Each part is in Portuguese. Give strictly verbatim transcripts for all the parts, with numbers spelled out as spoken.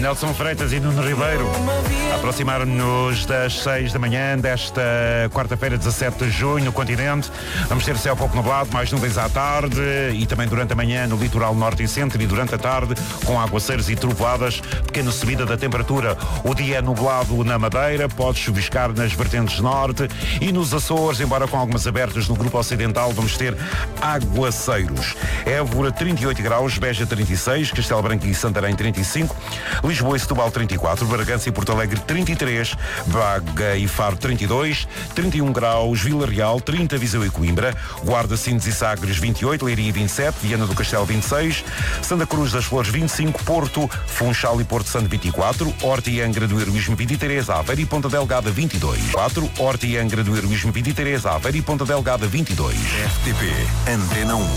Nelson Freitas e Nuno Ribeiro. Aproximar-nos das seis da manhã desta quarta-feira, dezassete de junho, no continente. Vamos ter céu pouco nublado, mais nuvens à tarde e também durante a manhã no litoral norte e centro e durante a tarde com aguaceiros e trovoadas, pequena subida da temperatura. O dia é nublado na Madeira, pode chuviscar nas vertentes norte e nos Açores, embora com algumas abertas no grupo ocidental, vamos ter aguaceiros. Évora trinta e oito graus, Beja trinta e seis, Castelo Branco e Santarém trinta e cinco, Lisboa e Setúbal trinta e quatro, Bragança e Porto Alegre trinta e três, Braga e Faro trinta e dois, trinta e um graus, Vila Real trinta, Viseu e Coimbra, Guarda, Sines e Sagres vinte e oito, Leiria vinte e sete, Viana do Castelo vinte e seis, Santa Cruz das Flores vinte e cinco, Porto, Funchal e Porto Santo vinte e quatro, Horta e Angra do Heroísmo vinte e três, Aveiro e Ponta Delgada vinte e dois, quatro, Horta e Angra do Heroísmo vinte e três, Aveiro e Ponta Delgada vinte e dois. R T P Antena um.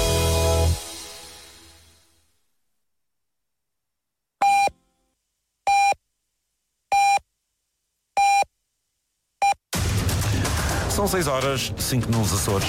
São seis horas, cinco nos Açores.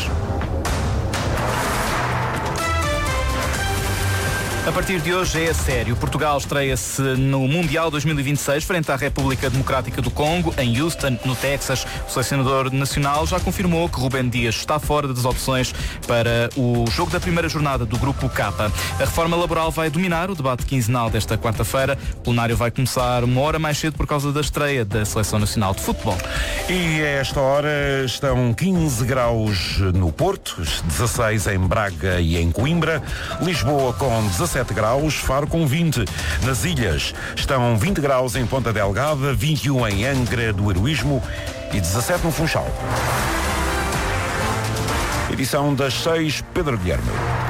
A partir de hoje é a sério. Portugal estreia-se no Mundial dois mil e vinte e seis frente à República Democrática do Congo, em Houston, no Texas. O selecionador nacional já confirmou que Rubén Dias está fora das opções para o jogo da primeira jornada do Grupo K. A reforma laboral vai dominar o debate quinzenal desta quarta-feira. O plenário vai começar uma hora mais cedo por causa da estreia da Seleção Nacional de Futebol. E a esta hora estão quinze graus no Porto, dezasseis em Braga e em Coimbra, Lisboa com dezassete graus, Faro com vinte. Nas ilhas estão vinte graus em Ponta Delgada, vinte e um em Angra do Heroísmo e dezassete no Funchal. Edição das seis, Pedro Guilherme.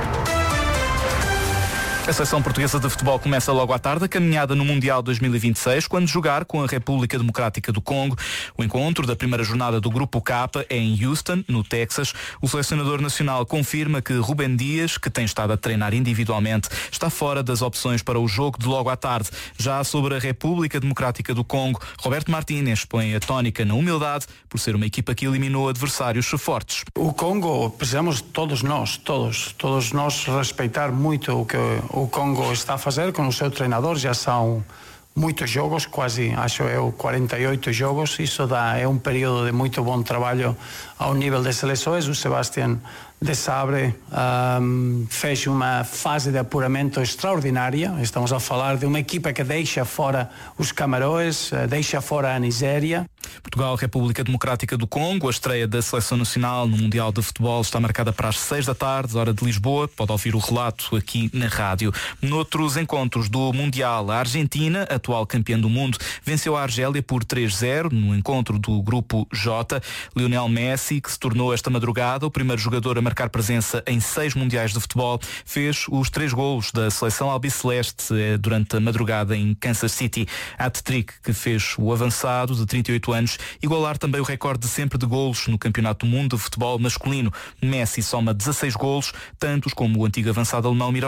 A seleção portuguesa de futebol começa logo à tarde a caminhada no Mundial dois mil e vinte e seis, quando jogar com a República Democrática do Congo. O encontro da primeira jornada do Grupo K é em Houston, no Texas. O selecionador nacional confirma que Rubén Dias, que tem estado a treinar individualmente, está fora das opções para o jogo de logo à tarde. Já sobre a República Democrática do Congo, Roberto Martínez põe a tónica na humildade por ser uma equipa que eliminou adversários fortes. O Congo, precisamos todos nós, todos, todos nós respeitar muito o que o Congo está a fazer com o seu treinador. Já são muitos jogos, quase, acho eu, quarenta e oito jogos. Isso dá, é um período de muito bom trabalho ao nível das seleções. O Sebastián de Sabre um, fez uma fase de apuramento extraordinária. Estamos a falar de uma equipa que deixa fora os Camarões, deixa fora a Nigéria. Portugal, República Democrática do Congo. A estreia da Seleção Nacional no Mundial de Futebol está marcada para as seis da tarde, hora de Lisboa. Pode ouvir o relato aqui na rádio. Noutros encontros do Mundial, a Argentina, atual campeã do mundo, venceu a Argélia por três zero no encontro do Grupo J. Lionel Messi, que se tornou esta madrugada o primeiro jogador a marcar presença em seis mundiais de futebol, fez os três golos da seleção albiceleste durante a madrugada em Kansas City. Hat-trick que fez o avançado de trinta e oito anos igualar também o recorde de sempre de golos no Campeonato do Mundo de Futebol masculino. Messi soma dezasseis golos, tantos como o antigo avançado alemão Miroslav